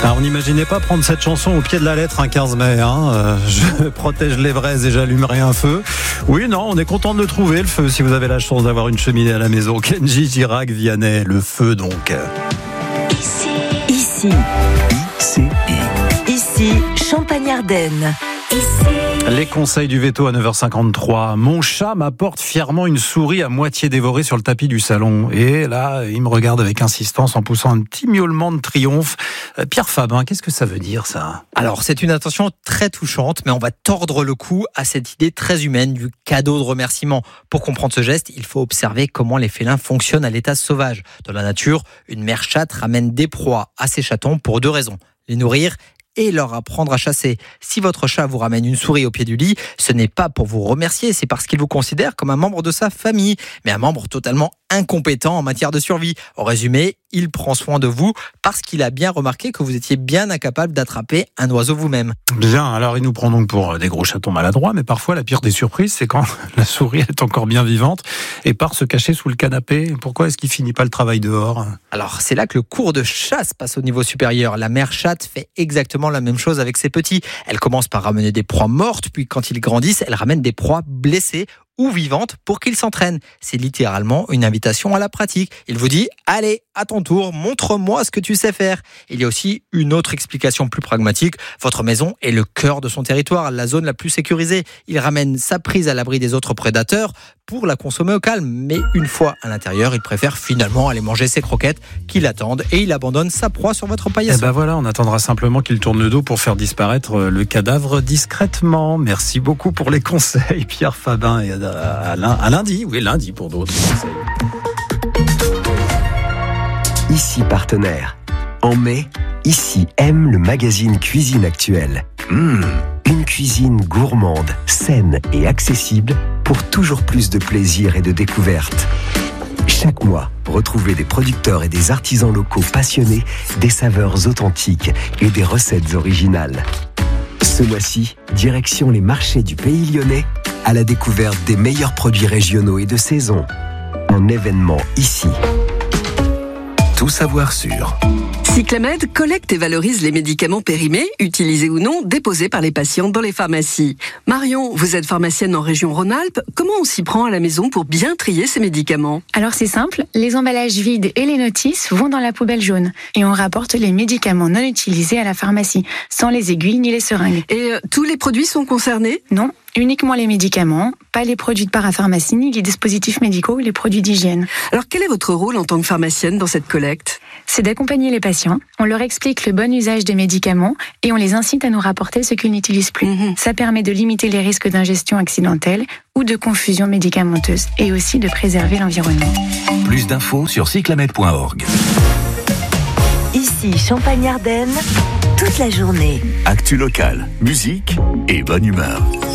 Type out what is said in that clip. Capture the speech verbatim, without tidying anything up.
Ah, on n'imaginait pas prendre cette chanson au pied de la lettre un quinze mai. Hein. Euh, je protège les braises et j'allumerai un feu. Oui, non, on est content de le trouver, le feu, si vous avez la chance d'avoir une cheminée à la maison. Kenji Girac, Vianney, le feu donc. Ici. Ici. I C I. Ici, Champagne-Ardenne. Ici. Les conseils du veto à neuf heures cinquante-trois. Mon chat m'apporte fièrement une souris à moitié dévorée sur le tapis du salon. Et là, il me regarde avec insistance en poussant un petit miaulement de triomphe. Euh, Pierre Fabin, qu'est-ce que ça veut dire ça ? Alors, c'est une intention très touchante, mais on va tordre le cou à cette idée très humaine du cadeau de remerciement. Pour comprendre ce geste, il faut observer comment les félins fonctionnent à l'état sauvage. Dans la nature, une mère chatte ramène des proies à ses chatons pour deux raisons. Les nourrir et leur apprendre à chasser. Si votre chat vous ramène une souris au pied du lit, ce n'est pas pour vous remercier, c'est parce qu'il vous considère comme un membre de sa famille, mais un membre totalement incompétent en matière de survie. En résumé, il prend soin de vous parce qu'il a bien remarqué que vous étiez bien incapable d'attraper un oiseau vous-même. Bien, alors il nous prend donc pour des gros chatons maladroits, mais parfois la pire des surprises, c'est quand la souris est encore bien vivante et part se cacher sous le canapé. Pourquoi est-ce qu'il finit pas le travail dehors ? Alors c'est là que le cours de chasse passe au niveau supérieur. La mère chatte fait exactement la même chose avec ses petits. Elle commence par ramener des proies mortes, puis quand ils grandissent, elle ramène des proies blessées ou vivantes pour qu'ils s'entraînent. C'est littéralement une invitation à la pratique. Il vous dit « Allez, à ton tour, montre-moi ce que tu sais faire ». Il y a aussi une autre explication plus pragmatique. Votre maison est le cœur de son territoire, la zone la plus sécurisée. Il ramène sa prise à l'abri des autres prédateurs pour la consommer au calme. Mais une fois à l'intérieur, il préfère finalement aller manger ses croquettes qui l'attendent et il abandonne sa proie sur votre paillasson. Et ben voilà, on attendra simplement qu'il tourne le dos pour faire disparaître le cadavre discrètement. Merci beaucoup pour les conseils, Pierre Fabin, et à, à lundi, oui lundi pour d'autres conseils. Ici partenaire. En mai, Ici aime le magazine Cuisine Actuelle. Mmh, une cuisine gourmande, saine et accessible pour toujours plus de plaisir et de découverte. Chaque mois, retrouvez des producteurs et des artisans locaux passionnés, des saveurs authentiques et des recettes originales. Ce mois-ci, direction les marchés du Pays Lyonnais à la découverte des meilleurs produits régionaux et de saison. Un événement ici. Tout savoir sur Cyclamed collecte et valorise les médicaments périmés, utilisés ou non, déposés par les patients dans les pharmacies. Marion, vous êtes pharmacienne en région Rhône-Alpes. Comment on s'y prend à la maison pour bien trier ces médicaments ? Alors c'est simple, les emballages vides et les notices vont dans la poubelle jaune. Et on rapporte les médicaments non utilisés à la pharmacie, sans les aiguilles ni les seringues. Et euh, tous les produits sont concernés ? Non, uniquement les médicaments, pas les produits de parapharmacie, ni les dispositifs médicaux ou les produits d'hygiène. Alors quel est votre rôle en tant que pharmacienne dans cette collecte ? C'est d'accompagner les patients, on leur explique le bon usage des médicaments et on les incite à nous rapporter ce qu'ils n'utilisent plus. Mmh. Ça permet de limiter les risques d'ingestion accidentelle ou de confusion médicamenteuse et aussi de préserver l'environnement. Plus d'infos sur cyclamed point org. Ici, Champagne-Ardenne, toute la journée. Actu locale, musique et bonne humeur.